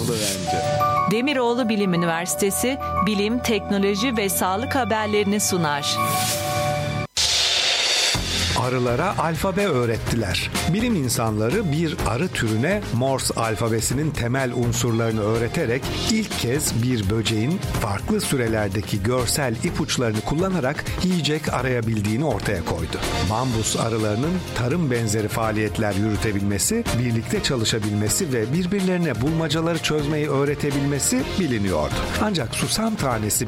oldu bence. Demiroğlu Bilim Üniversitesi bilim, teknoloji ve sağlık haberlerini sunar. Arılara alfabe öğrettiler. Bilim insanları bir arı türüne Morse alfabesinin temel unsurlarını öğreterek ilk kez bir böceğin farklı sürelerdeki görsel ipuçlarını kullanarak yiyecek arayabildiğini ortaya koydu. Bambus arılarının tarım benzeri faaliyetler yürütebilmesi, birlikte çalışabilmesi ve birbirlerine bulmacaları çözmeyi öğretebilmesi biliniyordu. Ancak susam tanesi